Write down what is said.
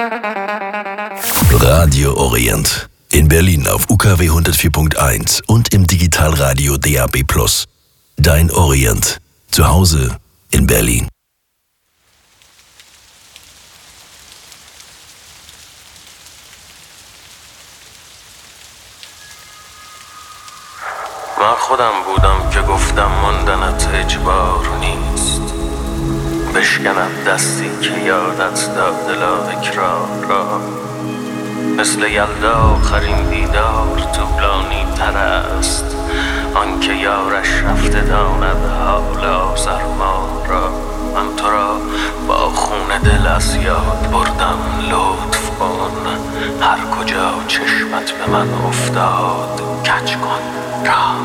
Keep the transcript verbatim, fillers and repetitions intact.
Radio Orient. In Berlin auf U K W hundertvier Punkt eins und im Digitalradio D A B plus. Dein Orient. Zu Hause in Berlin. من خودم بودم که گفتم ماندنت اجبار نیست، بشکنم دستی که یادت داد دلا اکرار را. مثل یلدا آخرین دیدار طولانی تر است، آنکه یارش رفته داند حال آزرما را. من تو را با خون دل از یاد بردم، لطف کن هر کجا چشمت به من افتاد کج کن را.